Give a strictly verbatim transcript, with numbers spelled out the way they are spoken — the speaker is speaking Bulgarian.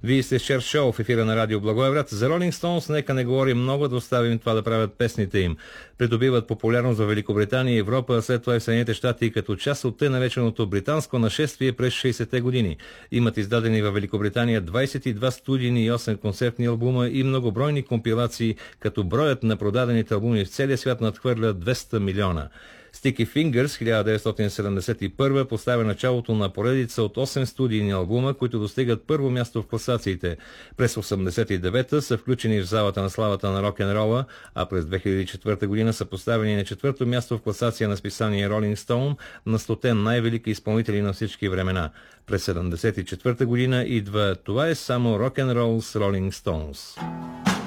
Вие сте с Чер Шоу в ефира на Радио Благоевград. За Rolling Stones нека не говорим много, да оставим това да правят песните им. Придобиват популярност в Великобритания и Европа, а след това и в Съединените щати като част от тъй нареченото британско нашествие през шейсетте години. Имат издадени в Великобритания двадесет и два студийни и осем концертни албума и многобройни компилации, като броят на продадените албуми в целия свят надхвърля двеста милиона. Sticky Fingers хиляда деветстотин седемдесет и първа поставя началото на поредица от осем студийни албума, които достигат първо място в класациите. През осемдесет и девета са включени в залата на славата на рок-н-рола, а през две хиляди и четвърта година са поставени на четвърто място в класация на списание Rolling Stone на стоте най-велики изпълнители на всички времена. През седемдесет и четвърта година идва "Това е само рок-н-рол с Rolling Stones".